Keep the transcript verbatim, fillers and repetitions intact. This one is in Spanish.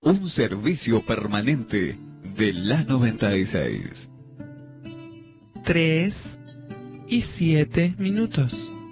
un servicio permanente de la noventa y seis. Tres y siete minutos.